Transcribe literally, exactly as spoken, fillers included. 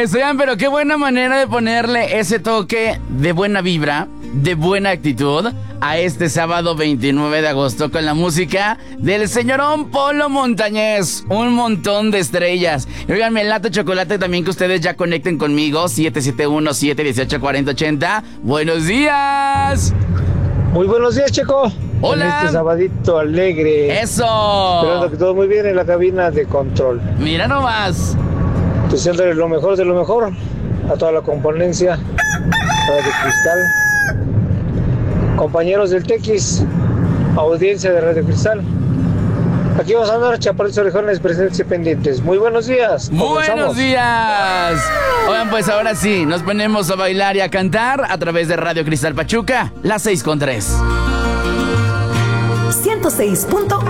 es, oigan, pero qué buena manera de ponerle ese toque de buena vibra, de buena actitud a este sábado veintinueve de agosto con la música del señorón Polo Montañez. Un montón de estrellas. Y oigan, me late chocolate también que ustedes ya conecten conmigo. siete siete uno, siete uno ocho, cuatro cero ocho cero. ¡Buenos días! Muy buenos días, Checo. Hola. En este sabadito alegre. ¡Eso! Esperando que todo muy bien en la cabina de control. Mira nomás. Deseándole lo mejor de lo mejor a toda la componencia Radio Cristal. Compañeros del Tequis, audiencia de Radio Cristal. Aquí vamos a andar, chaparritos orejones, presentes y pendientes. Muy buenos días. Buenos días. Oigan, pues ahora sí, nos ponemos a bailar y a cantar a través de Radio Cristal Pachuca, las seis con tres. ciento seis punto